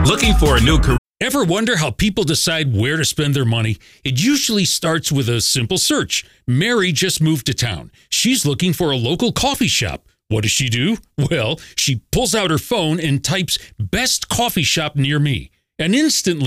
Looking for a new career? Ever wonder how people decide where to spend their money? It usually starts with a simple search. Mary just moved to town. She's looking for a local coffee shop. What does she do? Well, she pulls out her phone and types "best coffee shop near me." And instantly,